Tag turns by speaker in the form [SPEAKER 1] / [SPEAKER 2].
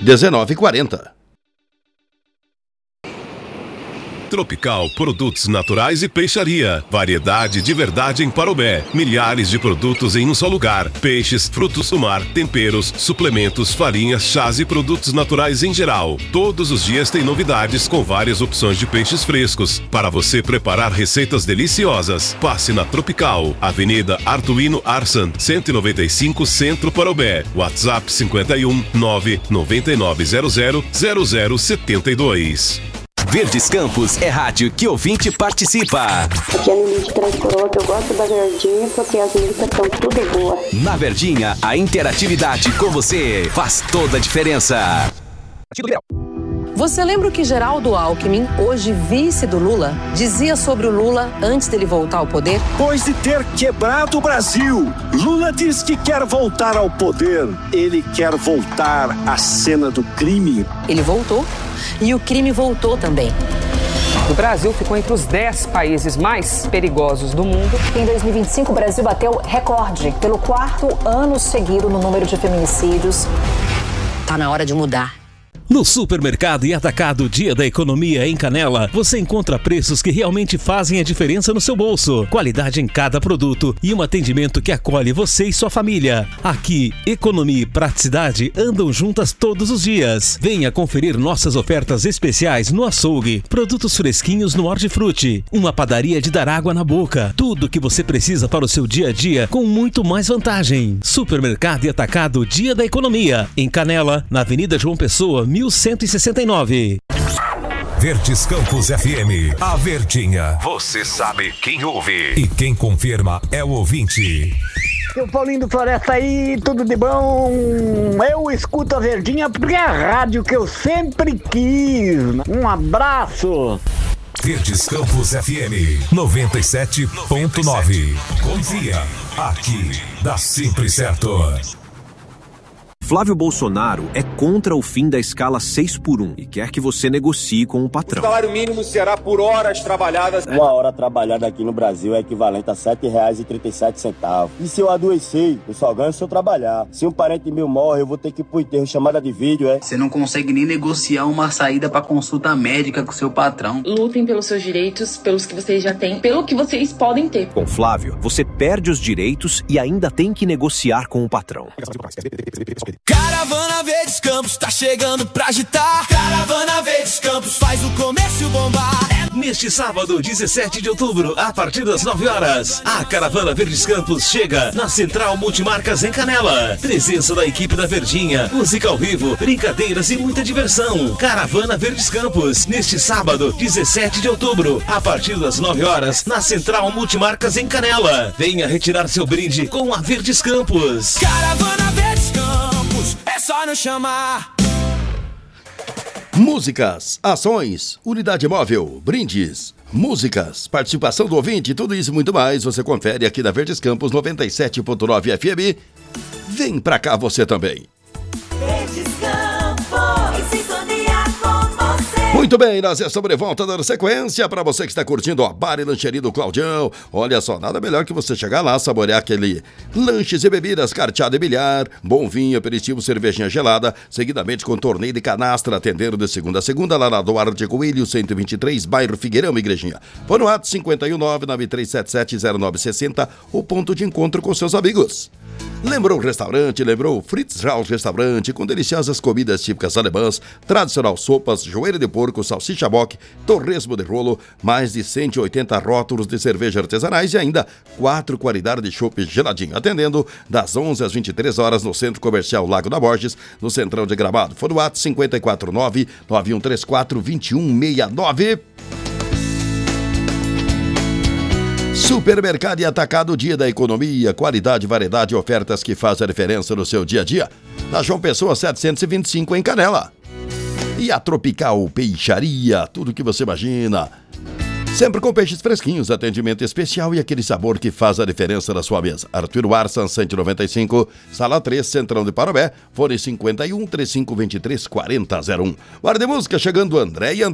[SPEAKER 1] 19h40.
[SPEAKER 2] Tropical Produtos Naturais e Peixaria. Variedade de verdade em Parobé. Milhares de produtos em um só lugar. Peixes, frutos do mar, temperos, suplementos, farinhas, chás e produtos naturais em geral. Todos os dias tem novidades com várias opções de peixes frescos para você preparar receitas deliciosas. Passe na Tropical, Avenida Artuino Arsan, 195 Centro Parobé. WhatsApp 51 99900 0072.
[SPEAKER 3] Verdes Campos é rádio que ouvinte participa.
[SPEAKER 4] Aqui é a Lili de Transcoroto, eu gosto da Verdinha porque as músicas estão tudo boas.
[SPEAKER 3] Na Verdinha, a interatividade com você faz toda a diferença.
[SPEAKER 5] Você lembra o que Geraldo Alckmin, hoje vice do Lula, dizia sobre o Lula antes dele voltar ao poder?
[SPEAKER 6] Depois de ter quebrado o Brasil, Lula diz que quer voltar ao poder. Ele quer voltar à cena do crime.
[SPEAKER 5] Ele voltou e o crime voltou também.
[SPEAKER 7] O Brasil ficou entre os 10 países mais perigosos do mundo.
[SPEAKER 8] Em 2025, o Brasil bateu recorde pelo 4º ano seguido no número de feminicídios.
[SPEAKER 5] Tá na hora de mudar.
[SPEAKER 9] No Supermercado e Atacado Dia da Economia em Canela, você encontra preços que realmente fazem a diferença no seu bolso. Qualidade em cada produto e um atendimento que acolhe você e sua família. Aqui, economia e praticidade andam juntas todos os dias. Venha conferir nossas ofertas especiais no açougue, produtos fresquinhos no Hortifruti, uma padaria de dar água na boca. Tudo que você precisa para o seu dia a dia com muito mais vantagem. Supermercado e Atacado Dia da Economia em Canela, na Avenida João Pessoa, 1169.
[SPEAKER 10] Verdes Campos FM, a Verdinha.
[SPEAKER 3] Você sabe quem ouve.
[SPEAKER 10] E quem confirma é o ouvinte.
[SPEAKER 11] Seu Paulinho do Floresta aí, tudo de bom? Eu escuto a Verdinha porque é a rádio que eu sempre quis. Um abraço.
[SPEAKER 10] Verdes Campos FM 97.9. Confia, aqui dá sempre certo.
[SPEAKER 12] Flávio Bolsonaro é contra o fim da escala 6x1 e quer que você negocie com o patrão.
[SPEAKER 13] O salário mínimo será por horas trabalhadas.
[SPEAKER 14] Uma hora trabalhada aqui no Brasil é equivalente a R$ 7,37. E se eu adoecer, eu só ganho se eu trabalhar. Se um parente meu morre, eu vou ter que ir pro enterro, chamada de vídeo, é?
[SPEAKER 15] Você não consegue nem negociar uma saída pra consulta médica com seu patrão.
[SPEAKER 16] Lutem pelos seus direitos, pelos que vocês já têm, pelo que vocês podem ter.
[SPEAKER 12] Com Flávio, você perde os direitos e ainda tem que negociar com o patrão.
[SPEAKER 17] Caravana Verdes Campos tá chegando pra agitar. Caravana Verdes Campos faz o comércio bombar.
[SPEAKER 9] Neste sábado, 17 de outubro, a partir das 9 horas, a Caravana Verdes Campos chega na Central Multimarcas em Canela. Presença da equipe da Verdinha, música ao vivo, brincadeiras e muita diversão. Caravana Verdes Campos, neste sábado, 17 de outubro, a partir das 9 horas, na Central Multimarcas em Canela. Venha retirar seu brinde com a Verdes Campos.
[SPEAKER 17] Caravana Verdes Campos, é só nos chamar.
[SPEAKER 1] Músicas, ações, unidade móvel, brindes, músicas, participação do ouvinte, tudo isso e muito mais você confere aqui na Verdes Campos 97.9 FM. Vem pra cá você também.
[SPEAKER 18] Verdes Campos, em sintonia com você.
[SPEAKER 1] Muito bem, nós estamos de volta dando sequência para você que está curtindo a Bar e Lancheria do Claudião. Olha só, nada melhor que você chegar lá, saborear aquele lanches e bebidas, carteado e bilhar, bom vinho, aperitivo, cervejinha gelada, seguidamente com torneio de canastra, atendendo de segunda a segunda, lá na Duarte Coelho, 123, bairro Figueirão, Igrejinha. Põe no ato 51993770960, o ponto de encontro com seus amigos. Lembrou o restaurante? Lembrou o Fritz House Restaurante, com deliciosas comidas típicas alemãs, tradicional sopas, joelho de porco, salsicha bock, torresmo de rolo, mais de 180 rótulos de cerveja artesanais e ainda 4 qualidades de chopp geladinho, atendendo das 11 às 23 horas no Centro Comercial Lago da Borges, no Centrão de Gramado. Fone no WhatsApp 549-9134-2169. Supermercado e Atacado, Dia da Economia, qualidade, variedade e ofertas que fazem a diferença no seu dia a dia. Na João Pessoa 725 em Canela. E a Tropical Peixaria, tudo que você imagina. Sempre com peixes fresquinhos, atendimento especial e aquele sabor que faz a diferença na sua mesa. Arthur Arsan, 195, Sala 3, Centrão de Parobé, fone 51 3523 4001. Guarda de música, chegando André e André.